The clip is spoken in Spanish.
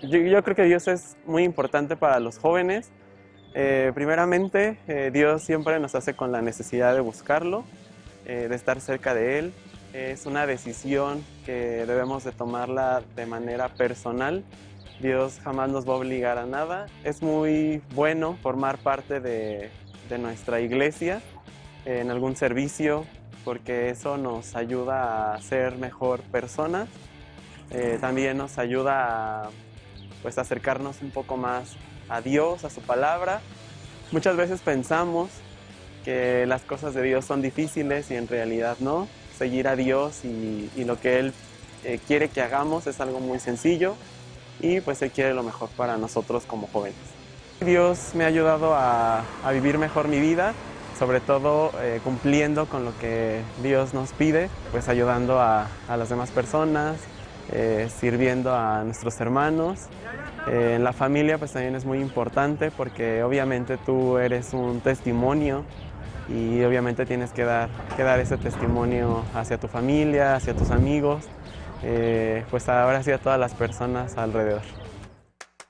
Yo creo que Dios es muy importante para los jóvenes. Primeramente, Dios siempre nos hace con la necesidad de buscarlo, de estar cerca de Él. Es una decisión que debemos de tomarla de manera personal. Dios jamás nos va a obligar a nada. Es muy bueno formar parte de nuestra iglesia en algún servicio porque eso nos ayuda a ser mejor personas. También nos ayuda a pues acercarnos un poco más a Dios, a su palabra. Muchas veces pensamos que las cosas de Dios son difíciles y en realidad no. Seguir a Dios y lo que Él quiere que hagamos es algo muy sencillo y pues Él quiere lo mejor para nosotros como jóvenes. Dios me ha ayudado a vivir mejor mi vida, sobre todo cumpliendo con lo que Dios nos pide, pues ayudando a las demás personas, sirviendo a nuestros hermanos. En la familia pues también es muy importante porque obviamente tú eres un testimonio y obviamente tienes que dar ese testimonio hacia tu familia, hacia tus amigos, pues ahora sí a todas las personas alrededor.